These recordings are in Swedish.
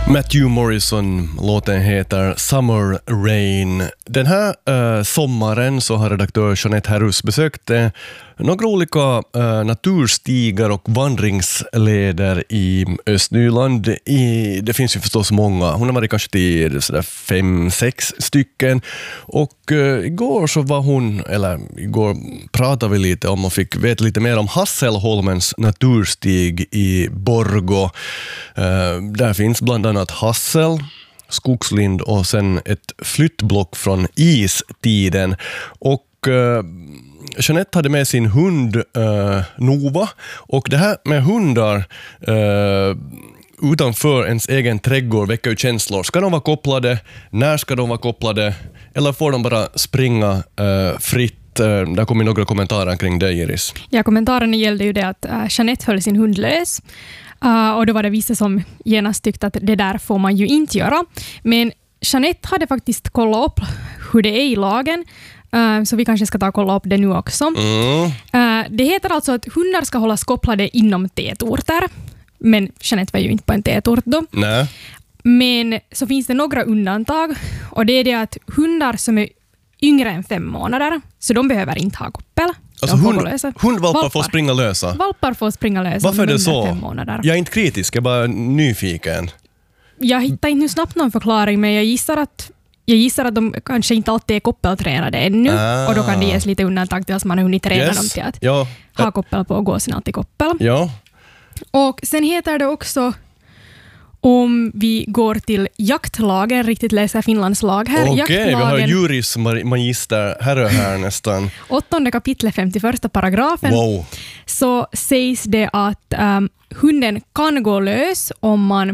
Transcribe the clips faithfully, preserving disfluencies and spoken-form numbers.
Matthew Morrison, låten heter Summer Rain. Den här äh, sommaren så har redaktör Jeanette Herrus besökt äh, några olika äh, naturstigar och vandringsleder i Östnyland. I, det finns ju förstås många. Hon har varit kanske till sådär fem, sex stycken. Och äh, igår så var hon, eller igår pratade vi lite om och fick veta lite mer om Hasselholmens naturstig i Borgå. Äh, där finns bland annat hassel, skogslind och sen ett flyttblock från istiden. Och uh, Jeanette hade med sin hund uh, Nova, och det här med hundar uh, utanför ens egen trädgård väcker ju känslor. Ska de vara kopplade? När ska de vara kopplade? Eller får de bara springa uh, fritt? Uh, där kommer några kommentarer kring det, Iris. Ja, kommentarerna gällde ju det att uh, Jeanette höll sin hund lös. Uh, och då var det vissa som genast tyckte att det där får man ju inte göra. Men Jeanette hade faktiskt kollat upp hur det är i lagen. Uh, så vi kanske ska ta och kolla upp det nu också. Mm. Uh, det heter alltså att hundar ska hållas kopplade inom tätorter. Men Jeanette var ju inte på en tätort då. Nej. Men så finns det några undantag. Och det är det att hundar som är yngre än fem månader, så de behöver inte ha koppel. Alltså hund, hundvalpar Valpar. får springa lösa. Valpar får springa lösa. Varför är det så? Fem månader. Jag är inte kritisk, jag är bara nyfiken. Jag hittar inte snabbt någon förklaring, men jag gissar att jag gissar att de kanske inte alltid är koppeltränade ännu. Ah. Och då kan det ges lite undantag till att man har hunnit träna yes. dem till att ja. ha koppel på och gå sin alltid koppel. Ja. Och sen heter det också, om vi går till jaktlagen, riktigt läser Finlands lag här. Okej, okay, vi har juris magister här och här nästan. Åttonde kapitlet, femtioförsta paragrafen. Wow. Så sägs det att um, hunden kan gå lös om man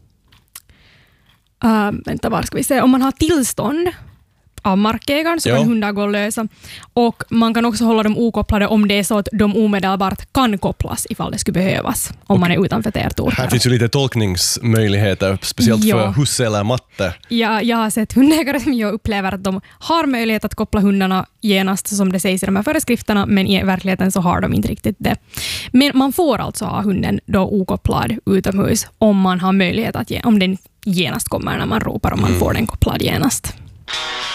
uh, vänta, var ska vi se, om man har tillstånd av markägaren, så ja. kan hundar gå lösa. Och man kan också hålla dem okopplade om det är så att de omedelbart kan kopplas ifall det skulle behövas, om och man är utanför tätorter. Här finns ju lite tolkningsmöjligheter, speciellt ja. för husse eller matte. Ja, jag har sett hundägare som jag upplever att de har möjlighet att koppla hundarna genast som det sägs i de här föreskrifterna, men i verkligheten så har de inte riktigt det. Men man får alltså ha hunden då okopplad utomhus om man har möjlighet att ge, om den genast kommer när man ropar, om man mm. får den kopplad genast.